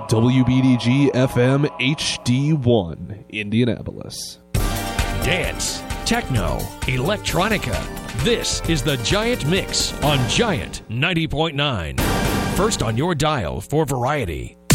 WBDG FM HD1, Indianapolis. Dance, techno, electronica. This is the Giant Mix on Giant 90.9. First on your dial for variety.